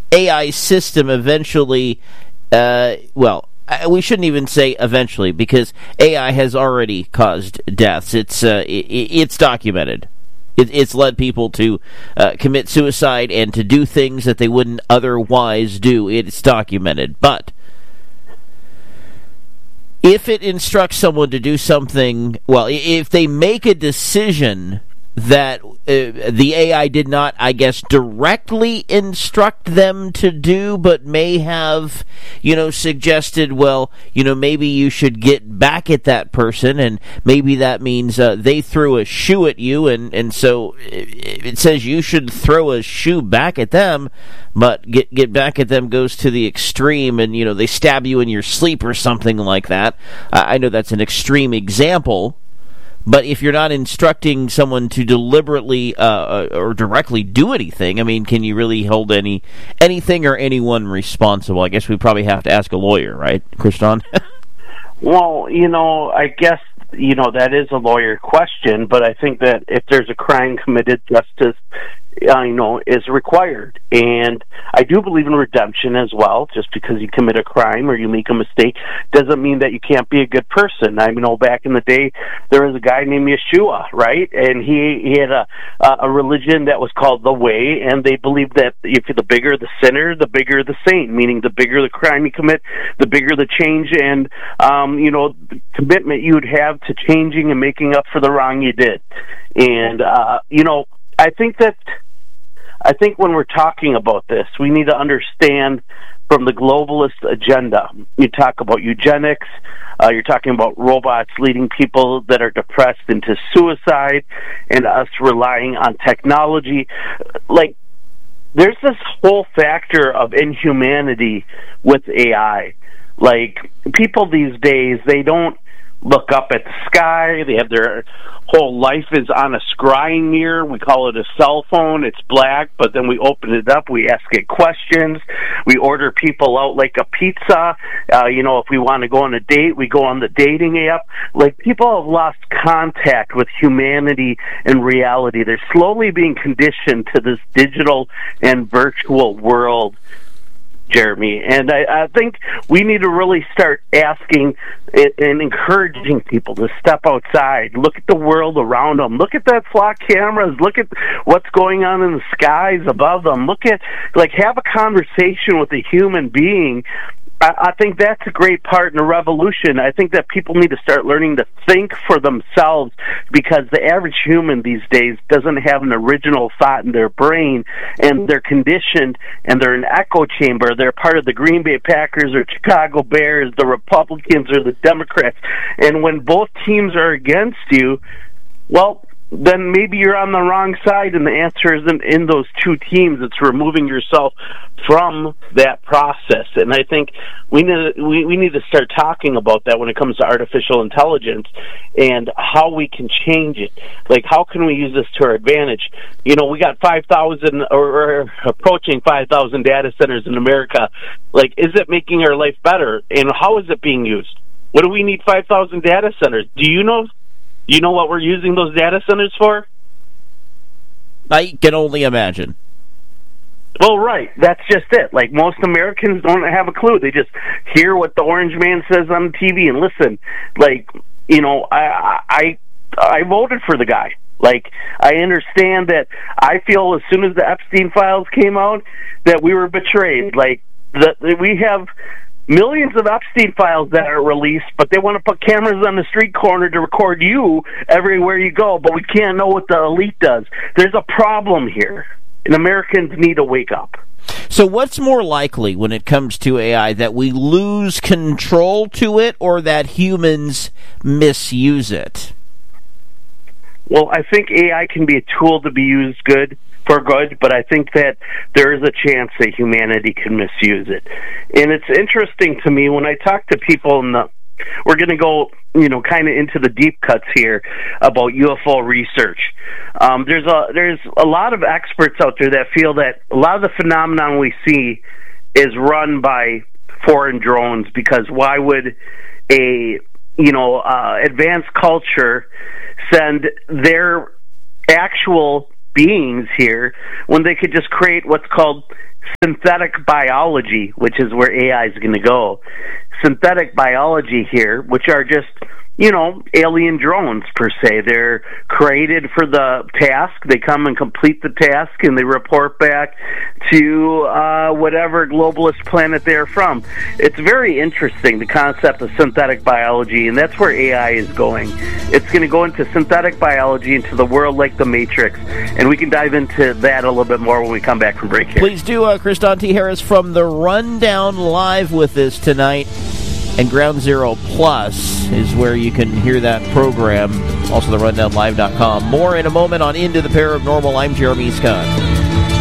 AI system eventually, we shouldn't even say eventually, because AI has already caused deaths. It's documented. It's led people to commit suicide and to do things that they wouldn't otherwise do. It's documented. But if it instructs someone to do something, if they make a decision that the AI did not, I guess, directly instruct them to do, but may have, suggested, maybe you should get back at that person, and maybe that means they threw a shoe at you, and so it says you should throw a shoe back at them, but get back at them goes to the extreme, and, they stab you in your sleep or something like that. I know that's an extreme example. But if you're not instructing someone to deliberately or directly do anything, I mean, can you really hold anything or anyone responsible? I guess we probably have to ask a lawyer, right, Christian? Well, I guess, that is a lawyer question, but I think that if there's a crime committed, justice, is required. And I do believe in redemption as well. Just because you commit a crime or you make a mistake doesn't mean that you can't be a good person. I know back in the day, there was a guy named Yeshua, right? And he had a religion that was called the Way, and they believed that if the bigger the sinner, the bigger the saint, meaning the bigger the crime you commit, the bigger the change and, the commitment you would have to changing and making up for the wrong you did. And, I think when we're talking about this, we need to understand from the globalist agenda. You talk about eugenics, you're talking about robots leading people that are depressed into suicide, and us relying on technology. There's this whole factor of inhumanity with AI. People these days, they don't look up at the sky. They have their whole life is on a scrying mirror. We call it a cell phone. It's black, but then we open it up. We ask it questions. We order people out like a pizza. If we want to go on a date, we go on the dating app. People have lost contact with humanity and reality. They're slowly being conditioned to this digital and virtual world, Jeremy. And I think we need to really start asking and encouraging people to step outside, look at the world around them, look at that flock cameras, look at what's going on in the skies above them, have a conversation with a human being. I think that's a great part in the revolution. I think that people need to start learning to think for themselves, because the average human these days doesn't have an original thought in their brain, and they're conditioned, and they're an echo chamber. They're part of the Green Bay Packers or Chicago Bears, the Republicans or the Democrats. And when both teams are against you, then maybe you're on the wrong side, and the answer isn't in those two teams. It's removing yourself from that process. And I think we need to start talking about that when it comes to artificial intelligence and how we can change it. How can we use this to our advantage? We got 5,000 or approaching 5,000 data centers in America. Is it making our life better? And how is it being used? What do we need 5,000 data centers? Do you know? You know what we're using those data centers for? I can only imagine. Well, right. That's just it. Most Americans don't have a clue. They just hear what the orange man says on TV and listen. I voted for the guy. I understand that. I feel as soon as the Epstein files came out that we were betrayed. We have millions of Epstein files that are released, but they want to put cameras on the street corner to record you everywhere you go, but we can't know what the elite does. There's a problem here, and Americans need to wake up. So what's more likely when it comes to AI, that we lose control to it or that humans misuse it? Well, I think AI can be a tool to be used for good, but I think that there is a chance that humanity can misuse it. And it's interesting to me when I talk to people we're going to go, kind of into the deep cuts here about UFO research. There's a lot of experts out there that feel that a lot of the phenomenon we see is run by foreign drones, because why would advanced culture send their actual beings here when they could just create what's called synthetic biology, which is where AI is going to go. Synthetic biology here, which are just, alien drones per se. They're created for the task. They come and complete the task, and they report back to whatever globalist planet they're from. It's very interesting, the concept of synthetic biology, and that's where AI is going. It's going to go into synthetic biology, into the world like the Matrix, and we can dive into that a little bit more when we come back from break here. Please do. Chris Dante Harris from The Rundown live with us tonight. And Ground Zero Plus is where you can hear that program. Also, therundownlive.com. More in a moment on Into the Paranormal. I'm Jeremy Scott.